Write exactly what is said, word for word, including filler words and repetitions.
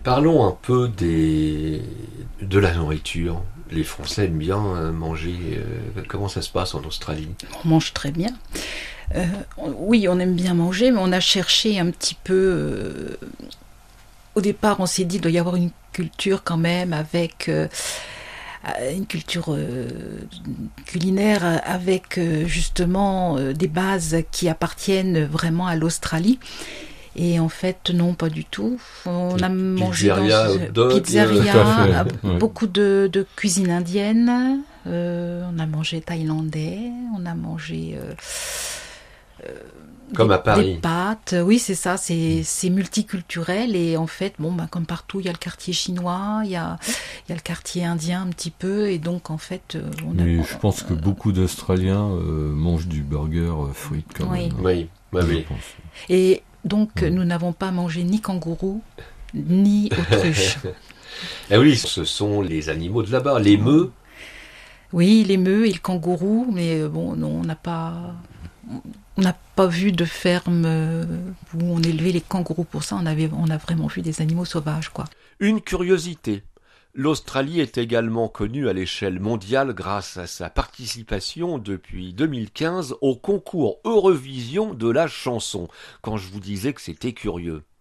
Parlons un peu des... de la nourriture. Les Français aiment bien manger. Euh, comment ça se passe en Australie ? On mange très bien. Euh, oui, on aime bien manger, mais on a cherché un petit peu... Euh, au départ, on s'est dit qu'il doit y avoir une culture quand même avec... Euh, une culture euh, culinaire avec euh, justement euh, des bases qui appartiennent vraiment à l'Australie. Et en fait, non, pas du tout. On a mangé pizzeria, dans hot dog, pizzeria, ouais. beaucoup de, de cuisine indienne. Euh, on a mangé thaïlandais. On a mangé euh, euh, comme des, à Paris. des pâtes. Oui, c'est ça. C'est, c'est multiculturel et en fait, bon, ben, comme partout, il y a le quartier chinois, il y a, il y a le quartier indien un petit peu, et donc en fait, on a. Mais je pense que beaucoup d'Australiens euh, mangent du burger euh, frites quand Oui. même. Oui, oui, Je oui. pense. Et donc, Ouais. nous n'avons pas mangé ni kangourou, ni autruche. Ah oui, ce sont les animaux de là-bas, les meux. Oui, les meux et le kangourou, mais bon, non, on n'a pas, on n'a pas vu de ferme où on élevait les kangourous pour ça. On avait, on a vraiment vu des animaux sauvages, quoi. Une curiosité. L'Australie est également connue à l'échelle mondiale grâce à sa participation depuis deux mille quinze au concours Eurovision de la chanson, quand je vous disais que c'était curieux.